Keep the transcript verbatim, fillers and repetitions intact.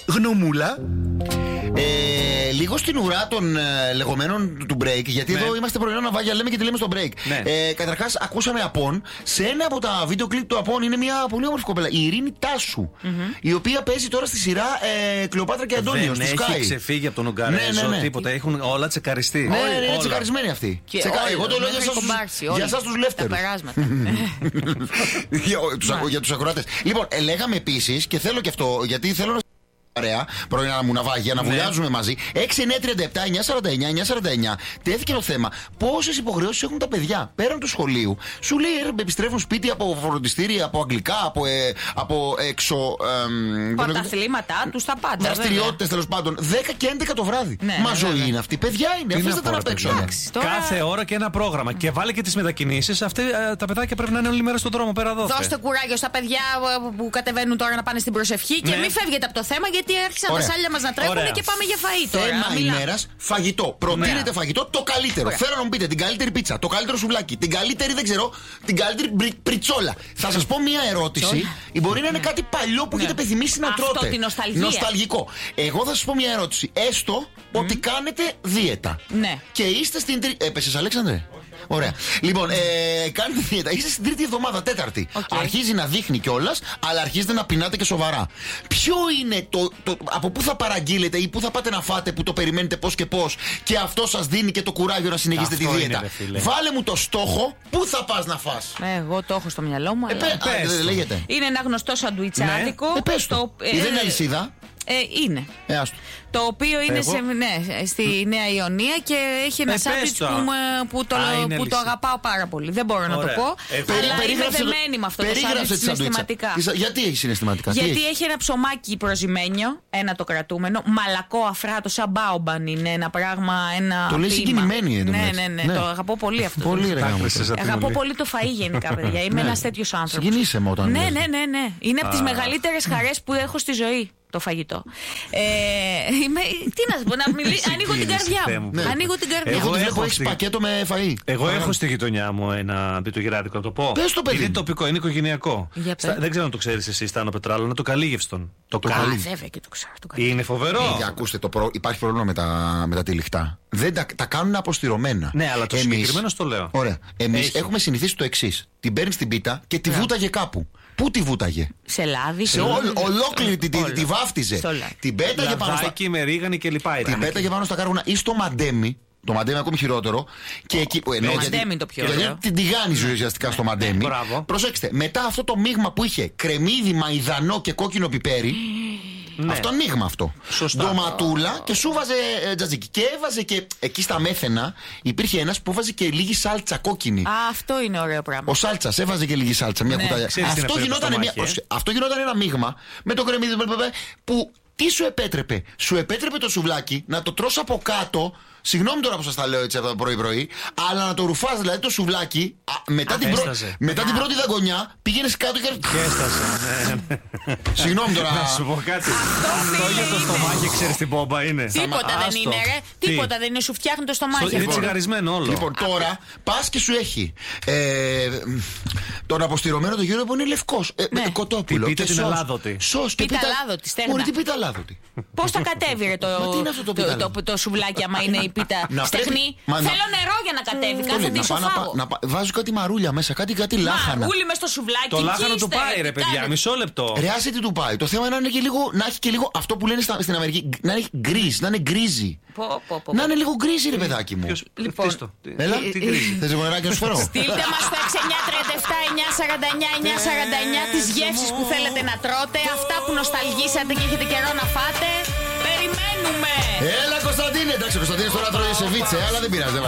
γνωμούλα. Ε, λίγο στην ουρά των ε, λεγόμενων του break, γιατί ναι. εδώ είμαστε πρωινό ναυάγια, λέμε και τη λέμε στο break. Ναι. Ε, Καταρχάς, ακούσαμε Απόν. Σε ένα από τα βίντεο κλιπ του Απόν είναι μια πολύ όμορφη κοπέλα, η Ειρήνη Τάσου, mm-hmm. η οποία παίζει τώρα στη σειρά ε, Κλεοπάτρα και Αντώνιο. Δεν έχει Sky. Ξεφύγει από τον Ουγγαρέζο, ναι, ναι, ναι. τίποτα. Έχουν όλα τσεκαριστεί. Ναι, όλα. Είναι τσεκαρισμένοι αυτοί. Τσεκα... Όλοι, εγώ το λέω για εσάς τους λεύτερους. Για τους ακροατές. Λοιπόν, λέγαμε επίσης και θέλω και αυτό, γιατί θέλω να. Ωραία, πρωινά μου ναυάγια, να βουλιάζουμε μαζί. έξι εννιά τριάντα επτά εννιά σαράντα εννιά εννιά σαράντα εννιά. Τέθηκε το θέμα. Πόσες υποχρεώσεις έχουν τα παιδιά πέραν του σχολείου. Σου λέει επιστρέφουν σπίτι από φροντιστήρια, από αγγλικά, από, ε, από έξω. Από τα αθλήματά του, τα πάντα. Δραστηριότητες τέλος πάντων. δέκα και έντεκα το βράδυ. Ναι, Μα ναι, ζωή ναι. είναι αυτή. Παιδιά είναι. Αφήστε τα να παίξουν. Τώρα... Κάθε ώρα και ένα πρόγραμμα. Και βάλε και τις μετακινήσεις. Αυτά τα παιδάκια πρέπει να είναι όλη μέρα στον δρόμο πέρα εδώ. Δώστε κουράγιο στα παιδιά που κατεβαίνουν τώρα να πάνε στην προσευχή και μην φεύγετε από το θέμα γιατί άρχισαν τα σάλια μας να τρέχουν και πάμε για φαΐ. Θέμα ημέρας φαγητό. Προτείνετε ναι. φαγητό το καλύτερο. Ωραία. Θέλω να μου πείτε την καλύτερη πίτσα, το καλύτερο σουβλάκι, την καλύτερη δεν ξέρω, την καλύτερη πρι, πριτσόλα. Θα σας πω μία ερώτηση. Ή μπορεί να είναι κάτι παλιό που ναι. έχετε πεθυμίσει να αυτό, τρώτε. Την νοσταλγία. Νοσταλγικό. Εγώ θα σας πω μία ερώτηση. Έστω mm. ότι κάνετε δίαιτα. Ναι. Και είστε στην τρίτη. Έπεσες, Αλέξανδρε. Ωραία. Λοιπόν, ε, κάνετε δίαιτα. Είστε στην τρίτη εβδομάδα, τέταρτη. Okay. Αρχίζει να δείχνει κιόλας, αλλά αρχίζετε να πεινάτε και σοβαρά. Ποιο είναι το, το. Από πού θα παραγγείλετε ή πού θα πάτε να φάτε που το περιμένετε πώς και πώς και αυτό σας δίνει και το κουράγιο να συνεχίσετε αυτό τη δίαιτα. Είναι, βάλε μου το στόχο, πού θα πας να φας. Ε, εγώ το έχω στο μυαλό μου. Ε, αλλά... ε, πες, λέγεται. Είναι ένα γνωστό σαντουιτσάδικο. Ναι. Ε, πες το. Ε, δεν είναι αλυσίδα. Ε, είναι. Ε, το οποίο είναι σε, ναι, στη Νέα Ιωνία και έχει ένα ε, σάντουιτς που, που, το, Α, που το αγαπάω πάρα πολύ. Δεν μπορώ Ωραία. να το πω. Ε, αλλά είμαι δεμένη με αυτό το σάντουιτς συναισθηματικά. Γιατί έχει συναισθηματικά. Γιατί έχει? έχει ένα ψωμάκι προζυμένιο, ένα το κρατούμενο, μαλακό αφράτο, σαν μπάουμπαν είναι ένα πράγμα. Ένα το λέει συγκινημένη εδώ. Ναι, ναι, ναι, ναι, το αγαπώ πολύ αυτό. Πολύ ρε, αγαπώ πολύ το φαΐ γενικά, παιδιά. Είμαι ένα τέτοιο άνθρωπο. Συγκινήσε με όταν. Ναι, ναι, ναι. Είναι από τι μεγαλύτερε χαρές που έχω στη ζωή. Το φαγητό. Ε, είμαι, τι να σου πω, να μιλήσω. Ανοίγω την καρδιά μου. Ναι. Ανοίγω την καρδιά μου. Εγώ έχω έχεις πακέτο με φαΐ. Εγώ έχω στη γειτονιά μου ένα μπιτογυράδικο, να το πω. Πες το παιδί. Είναι τοπικό, είναι οικογενειακό. Στα, δεν ξέρω αν το ξέρεις εσύ, Στάνο Πετράλο, είναι το Καλίγευστον. Το το καλύ... βέβαια και το ξέρω. Το είναι φοβερό. Ε, ακούστε, το προ... υπάρχει πρόβλημα με τα, με τα τυλιχτά. Δεν τα, τα κάνουν αποστηρωμένα. Ναι, αλλά το Εμείς... συγκεκριμένο στο λέω. Ωραία. Εμείς έχουμε συνηθίσει το εξής. Την παίρνεις την πίτα και τη βούταγε κάπου. Πού τη βούταγε? Σε λάδι. Σε όλ, ολόκληρη τη, τη, τη βάφτιζε. Την πέταγε πάνω στα. Με ρίγανη και λοιπά. Την πέταγε πάνω στα κάρβουνα ή στο μαντέμι. Το μαντέμι ακόμη χειρότερο. Και εκεί, το ενώ, μαντέμι γιατί, το πιο ωραίο. Γιατί την τηγάνιζε ουσιαστικά στο μαντέμι. Προσέξτε, μετά αυτό το μείγμα που είχε κρεμμύδι, μαϊδανό και κόκκινο πιπέρι. Ναι. Αυτό είναι μείγμα αυτό. Σωστά. Ντοματούλα και σου βάζε ε, τζατζίκι. Και έβαζε και εκεί στα μέθαινα υπήρχε ένας που βάζε και λίγη σάλτσα κόκκινη. Α, αυτό είναι ωραίο πράγμα. Ο σάλτσας έβαζε και λίγη σάλτσα. Μια ναι. κουταλιά. Αυτό γινόταν, μια, ε? αυτό γινόταν ένα μείγμα με το κρεμμύδι που τι σου επέτρεπε? Σου επέτρεπε το σουβλάκι να το τρως από κάτω. Συγγνώμη τώρα που σας τα λέω έτσι από το πρωί-πρωί, αλλά να το ρουφάς δηλαδή το σουβλάκι α, μετά, α, την, πρω... μετά την πρώτη δαγκονιά πήγαινες κάτω και. Και έστασε. Συγγνώμη τώρα. Να σου πω κάτι. Αυτό για το στομάχι, ξέρεις τι πόμπα είναι? Τίποτα δεν είναι, ρε. Τίποτα δεν είναι, σου φτιάχνει το στομάχι. Είναι τσιγαρισμένο όλο. Λοιπόν, τώρα πας και σου έχει τον αποστηρωμένο το γύρο που είναι λευκός. Κοτόπουλο. Πείτε την Ελλάδοτη. Σως και πίτα Ελλάδοτη. Μπορεί την πίτα Ελλάδοτη. Πώς θα κατέβει ρε το σουβλάκι άμα είναι η πίτα στεχνή? Θέλω νερό για να κατέβει. Κάθε τι σοφάγω. Βάζω κάτι μαρούλια μέσα, κάτι κάτι λάχανα. Μαρούλι μες στο σουβλάκι. Το λάχανο του πάει ρε παιδιά, μισό λεπτό. Ρε άσε τι του πάει. Το θέμα είναι να έχει και λίγο αυτό που λένε στην Αμερική, να έχει γκριζ, να είναι γκρίζι. Να είναι λίγο γκρίζι ρε παιδάκι μου. Λοιπόν, έλα, τι γκρίζι. Θες εγώ νεράκι να σου φέρω? Στείλτε μας στο έξι εννιά τριάντα επτά εννιά σαράντα εννιά εννιά σαράντα εννιά τις γεύσεις που θέλετε να τρώτε, αυτά που νοσταλγήσατε και έχετε καιρό να φάτε. Περιμένουμε! Έλα Κωνσταντίνε, εντάξει ο Κωνσταντίνης τώρα τρώει σεβίτσε, αλλά δεν πειράζει.